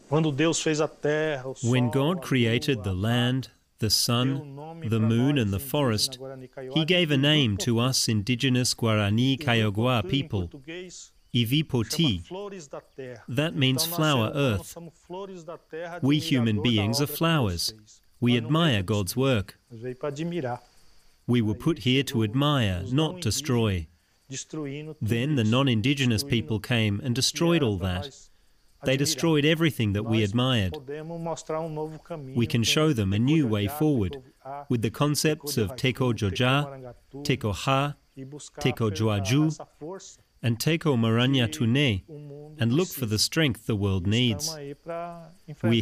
When God created the land, the sun, the moon and the forest, He gave a name to us indigenous Guarani Kaiowá people, Ivipoti. That means flower earth. We human beings are flowers. We admire God's work. We were put here to admire, not destroy. Then the non-indigenous people came and destroyed all that. They destroyed everything that we admired. We can show them a new way forward with the concepts of Teko Joja, Teko Ha, Teko Joaju, and Teko Maranya Tune, and look for the strength the world needs. We